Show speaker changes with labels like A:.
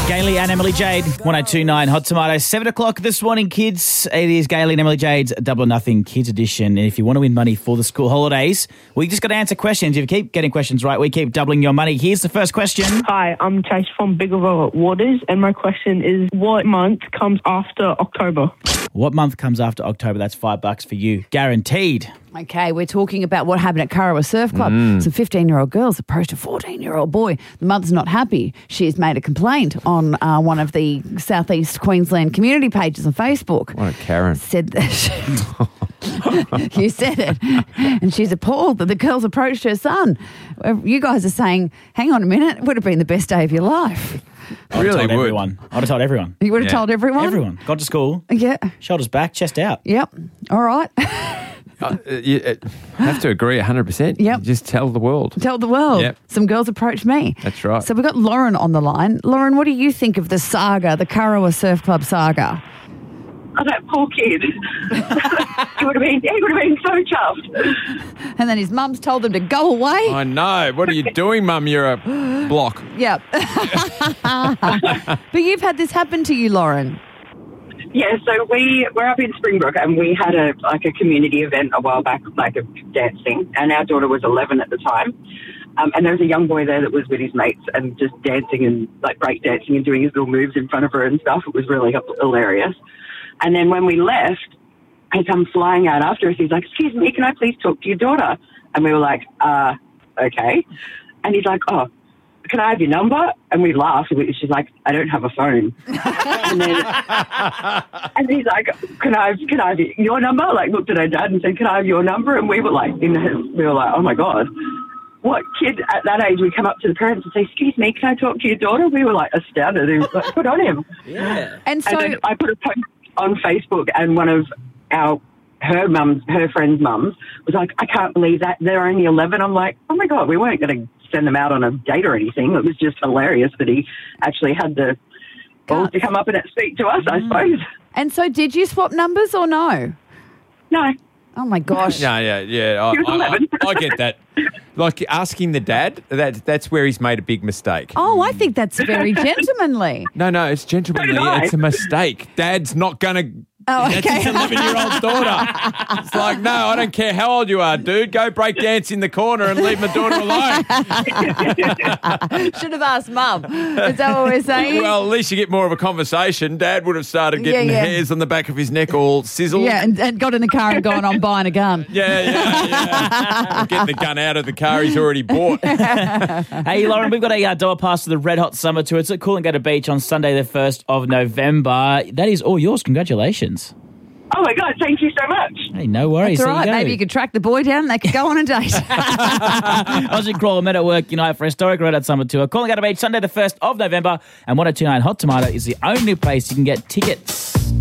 A: Gailey and Emily Jade, 1029 Hot Tomato. 7 o'clock this morning, kids. It is Gailey and Emily Jade's Double or Nothing Kids Edition. And if you want to win money for the school holidays, we just got to answer questions. If you keep getting questions right, we keep doubling your money. Here's the first question.
B: Hi, I'm Chase from Biggerville Waters, and my question is, what month comes after October?
A: What month comes after October? That's $5 for you. Guaranteed.
C: Okay, we're talking about what happened at Kurrawa Surf Club. Some 15-year-old girls approached a 14-year-old boy. The mother's not happy. She's made a complaint on one of the Southeast Queensland community pages on Facebook.
D: What a Karen.
C: Said that you said it. And she's appalled that the girls approached her son. You guys are saying, hang on a minute, it would have been the best day of your life.
A: I would have told everyone. I would have told everyone.
C: You would have told everyone?
A: Everyone. Got to school.
C: Yeah.
A: Shoulders back, chest out.
C: Yep. All right.
D: You have to agree 100%.
C: Yep.
D: Just tell the world.
C: Tell the world.
D: Yep.
C: Some girls approached me.
D: That's right.
C: So we've got Lauren on the line. Lauren, what do you think of the saga, the Kurrawa Surf Club saga?
E: Oh, that poor kid. he would have been so chuffed.
C: And then his mum's told him to go away.
D: I know. What are you doing, Mum? You're a block.
C: Yep. But you've had this happen to you, Lauren.
E: Yeah, so we're up in Springbrook, and we had a community event a while back, like a dancing, and our daughter was 11 at the time. And there was a young boy there that was with his mates and just dancing and like break dancing and doing his little moves in front of her and stuff. It was really hilarious. And then when we left, he comes flying out after us. He's like, "Excuse me, can I please talk to your daughter?" And we were like, okay. And he's like, "Oh, can I have your number?" And we laughed. She's like, "I don't have a phone." and he's like, Can I have your number? Like, looked at her dad and said, "Can I have your number?" And we were like, "Oh my God. What kid at that age would come up to the parents and say, "Excuse me, can I talk to your daughter?" We were like astounded. He was like, "Put on him."
A: Yeah.
C: And so
E: then I put a post on Facebook, and one of her friend's mums was like, "I can't believe that they're only 11. I'm like, "Oh my God, we weren't going to send them out on a date or anything." It was just hilarious that he actually had the balls to come up and speak to us, I suppose.
C: And so did you swap numbers or no?
E: No.
C: Oh my gosh.
D: Yeah.
E: He was 11.
D: I get that. Like asking the dad, that's where he's made a big mistake.
C: Oh, I think that's very gentlemanly.
D: No, it's gentlemanly.
E: So did I.
D: It's a mistake. Dad's not going to...
C: Oh, okay.
D: That's his 11-year-old daughter. It's like, no, I don't care how old you are, dude. Go break dance in the corner and leave my daughter alone.
C: Should have asked Mum. Is that what we're saying?
D: Well, at least you get more of a conversation. Dad would have started getting hairs on the back of his neck all sizzled.
C: Yeah, and got in the car and gone, "I'm buying a gun."
D: Yeah. Get the gun out of the car he's already bought.
A: Hey, Lauren, we've got a door pass to the Red Hot Summer Tour. It's at Coolangatta Beach on Sunday, the 1st of November. That is all yours. Congratulations.
E: Oh my God, thank you so much.
A: Hey, no worries.
C: That's all right.
A: There you go.
C: Maybe you could track the boy down and they could go on a date.
A: Aussie Crawler met at work Unite for a historic Red Hot Summer Tour. Coolangatta Beach, Sunday the 1st of November. And 1029 Hot Tomato is the only place you can get tickets.